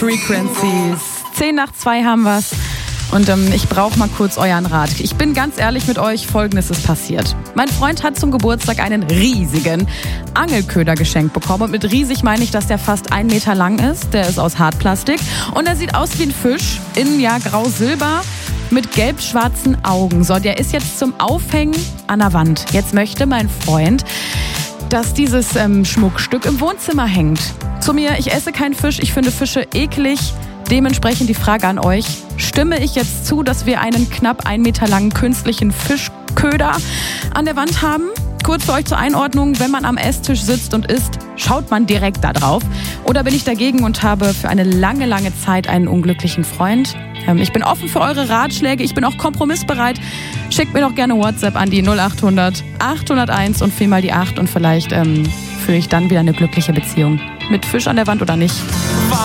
Frequencies. 1:10 haben wir's. Und ich brauche mal kurz euren Rat. Ich bin ganz ehrlich mit euch, Folgendes ist passiert. Mein Freund hat zum Geburtstag einen riesigen Angelköder geschenkt bekommen. Und mit riesig meine ich, dass der fast 1 Meter lang ist. Der ist aus Hartplastik. Und er sieht aus wie ein Fisch. Innen ja grau-silber mit gelb-schwarzen Augen. So, der ist jetzt zum Aufhängen an der Wand. Jetzt möchte mein Freund, dass dieses Schmuckstück im Wohnzimmer hängt. Zu mir, ich esse keinen Fisch. Ich finde Fische eklig. Dementsprechend die Frage an euch. Stimme ich jetzt zu, dass wir einen knapp 1 Meter langen künstlichen Fischköder an der Wand haben? Kurz für euch zur Einordnung, wenn man am Esstisch sitzt und isst, schaut man direkt da drauf. Oder bin ich dagegen und habe für eine lange, lange Zeit einen unglücklichen Freund? Ich bin offen für eure Ratschläge, ich bin auch kompromissbereit. Schickt mir doch gerne WhatsApp an die 0800 801 und 4 mal die 8 und vielleicht führe ich dann wieder eine glückliche Beziehung. Mit Fisch an der Wand oder nicht?